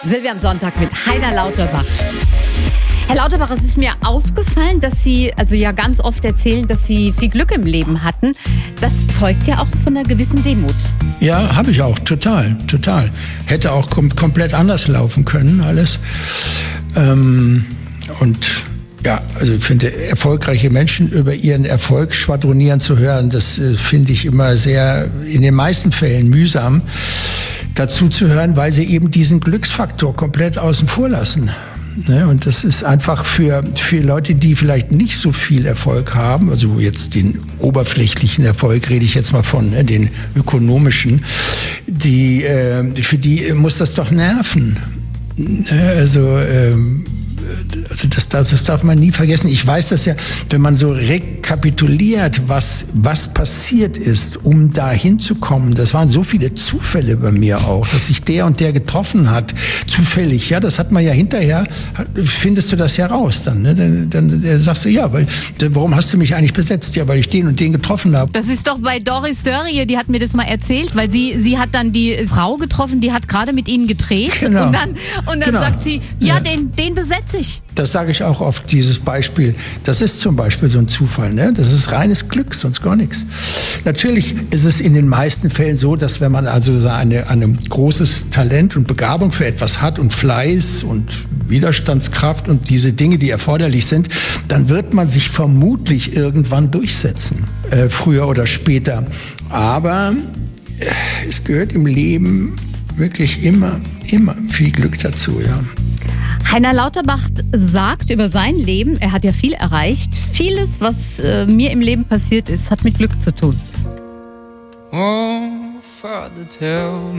Silvia am Sonntag mit Heiner Lauterbach. Herr Lauterbach, es ist mir aufgefallen, dass Sie also ja ganz oft erzählen, dass Sie viel Glück im Leben hatten. Das zeugt ja auch von einer gewissen Demut. Ja, habe ich auch, total. Hätte auch komplett anders laufen können, alles. Und ja, also ich finde, erfolgreiche Menschen über ihren Erfolg schwadronieren zu hören, das finde ich immer sehr, in den meisten Fällen mühsam, dazu zu hören, weil sie eben diesen Glücksfaktor komplett außen vor lassen. Und das ist einfach für Leute, die vielleicht nicht so viel Erfolg haben, also jetzt den oberflächlichen Erfolg rede ich jetzt mal von, den ökonomischen, für die muss das doch nerven. Das darf man nie vergessen. Ich weiß das ja, wenn man so rekapituliert, was passiert ist, um da hinzukommen. Das waren so viele Zufälle bei mir auch, dass sich der und der getroffen hat. Zufällig, ja, das hat man ja hinterher, findest du das ja raus dann. Ne? Dann sagst du, ja, warum hast du mich eigentlich besetzt? Ja, weil ich den und den getroffen habe. Das ist doch bei Doris Dörrie, die hat mir das mal erzählt, weil sie hat dann die Frau getroffen, die hat gerade mit ihnen gedreht. Genau. Und dann sagt sie, den besetze ich. Das sage ich auch oft, dieses Beispiel. Das ist zum Beispiel so ein Zufall, ne? Das ist reines Glück, sonst gar nichts. Natürlich ist es in den meisten Fällen so, dass wenn man also ein großes Talent und Begabung für etwas hat und Fleiß und Widerstandskraft und diese Dinge, die erforderlich sind, dann wird man sich vermutlich irgendwann durchsetzen, früher oder später. Aber es gehört im Leben wirklich immer viel Glück dazu, ja. Heiner Lauterbach sagt über sein Leben, er hat ja viel erreicht. Vieles, was mir im Leben passiert ist, hat mit Glück zu tun. Oh, Father, tell